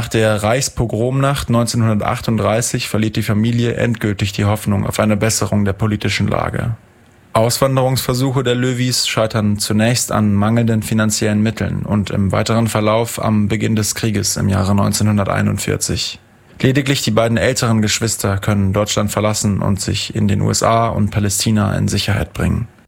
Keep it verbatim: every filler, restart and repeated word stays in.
der Reichspogromnacht neunzehnhundertachtunddreißig verliert die Familie endgültig die Hoffnung auf eine Besserung der politischen Lage. Auswanderungsversuche der Löwys scheitern zunächst an mangelnden finanziellen Mitteln und im weiteren Verlauf am Beginn des Krieges im Jahre neunzehnhunderteinundvierzig. Lediglich die beiden älteren Geschwister können Deutschland verlassen und sich in den U S A und Palästina in Sicherheit bringen.